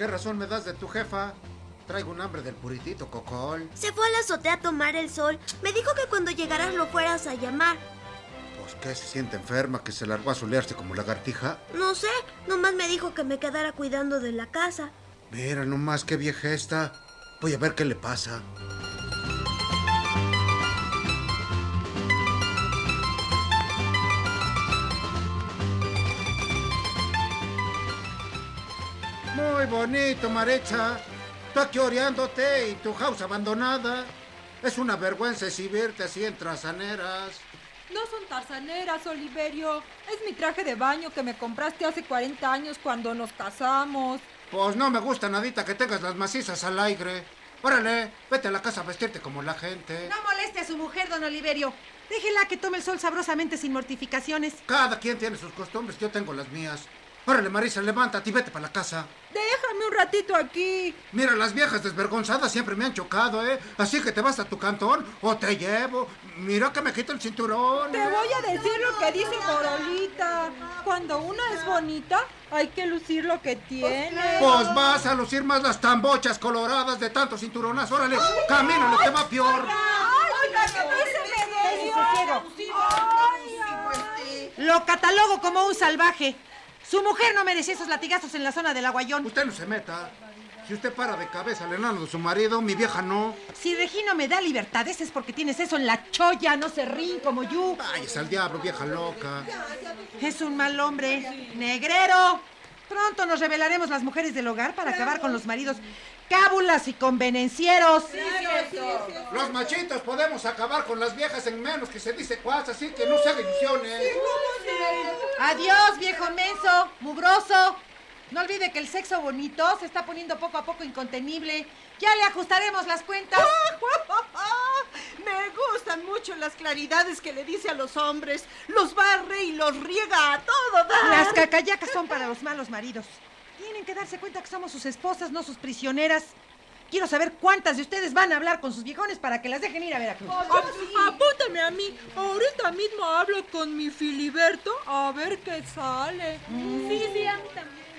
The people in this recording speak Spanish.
¿Qué razón me das de tu jefa? Traigo un hambre del puritito cocol. Se fue a la azotea a tomar el sol. Me dijo que cuando llegaras lo fueras a llamar. Pues ¿qué? ¿Se siente enferma que se largó a solearse como lagartija? No sé, nomás me dijo que me quedara cuidando de la casa. Mira nomás qué vieja está. Voy a ver qué le pasa. Muy bonito, Marecha. Tú aquí oreándote y tu house abandonada. Es una vergüenza exhibirte así en trazaneras. No son tarzaneras, Oliverio. Es mi traje de baño que me compraste hace 40 años cuando nos casamos. Pues no me gusta nadita que tengas las macizas al aire. Órale, vete a la casa a vestirte como la gente. No moleste a su mujer, don Oliverio. Déjela que tome el sol sabrosamente sin mortificaciones. Cada quien tiene sus costumbres, yo tengo las mías. Órale, Marisa, levántate y vete para la casa. Déjame un ratito aquí. Mira, las viejas desvergonzadas siempre me han chocado, ¿eh? Así que te vas a tu cantón o te llevo. Mira que me quito el cinturón. Te voy a decir lo que dice Morolita. Cuando una es bonita, hay que lucir lo que tiene. Pues vas a lucir más las tambochas coloradas de tantos cinturonas. Órale, camina, no te va peor. Lo catalogo como un salvaje. Su mujer no merecía esos latigazos en la zona del aguayón. Usted no se meta. Si usted para de cabeza al enano de su marido, mi vieja no. Si Regino me da libertades es porque tienes eso en la cholla, no se rín como yo. Váyase al diablo, vieja loca. Es un mal hombre. ¡Negrero! Pronto nos revelaremos las mujeres del hogar para acabar con los maridos cábulas y convenencieros. Los machitos podemos acabar con las viejas en menos que se dice cuas, así que no se haga ilusiones. Adiós, viejo menso, mugroso. No olvide que el sexo bonito se está poniendo poco a poco incontenible. Ya le ajustaremos las cuentas. Me gustan mucho las claridades que le dice a los hombres. Los barre y los riega a todo dar. Las cacayacas son para los malos maridos. Tienen que darse cuenta que somos sus esposas, no sus prisioneras. Quiero saber cuántas de ustedes van a hablar con sus viejones para que las dejen ir a Veracruz. Apúntame a mí. Ahorita mismo hablo con mi Filiberto a ver qué sale. Sí, a mí también.